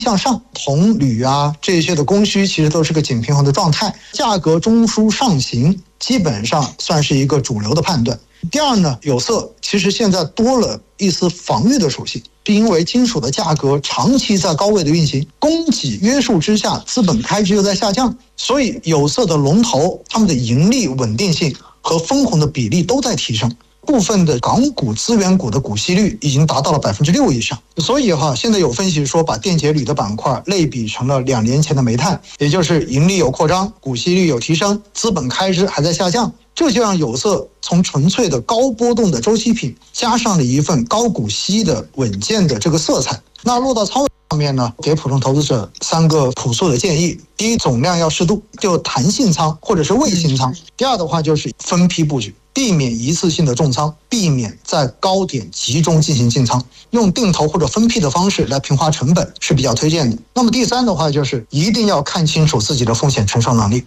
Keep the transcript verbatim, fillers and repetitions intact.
向上，铜、铝啊这些的供需其实都是个紧平衡的状态，价格中枢上行基本上算是一个主流的判断。第二呢，有色其实现在多了一丝防御的属性，是因为金属的价格长期在高位的运行，供给约束之下，资本开支又在下降，所以有色的龙头他们的盈利稳定性和分红的比例都在提升。部分的港股资源股的股息率已经达到了百分之六以上，所以哈，现在有分析说把电解铝的板块类比成了两年前的煤炭，也就是盈利有扩张，股息率有提升，资本开支还在下降，这就让有色从纯粹的高波动的周期品，加上了一份高股息的稳健的这个色彩。那落到仓位上面呢，给普通投资者三个朴素的建议：第一，总量要适度，就弹性仓或者是卫星仓；第二的话就是分批布局，避免一次性的重仓，避免在高点集中进行进仓，用定投或者分批的方式来平滑成本是比较推荐的。那么第三的话就是一定要看清楚自己的风险承受能力，